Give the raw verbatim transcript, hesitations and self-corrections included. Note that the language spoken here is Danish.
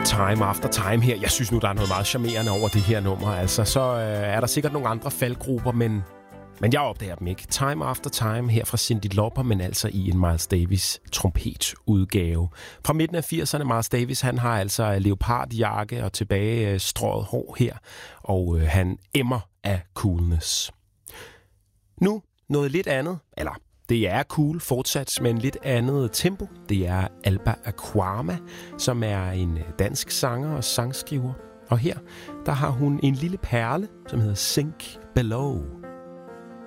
Time After Time her. Jeg synes nu, der er noget meget charmerende over det her nummer. Altså, så øh, er der sikkert nogle andre faldgrupper, men, men jeg opdager dem ikke. Time After Time her fra Cyndi Lauper, men altså i en Miles Davis trompetudgave. Fra midten af firserne, Miles Davis, han har altså leopardjakke og tilbage øh, strøget hår her, og øh, han emmer af coolness. Nu noget lidt andet, eller det er cool fortsat, men lidt andet tempo. Det er Alba Aquama, som er en dansk sanger og sangskriver. Og her, der har hun en lille perle, som hedder Sink Below.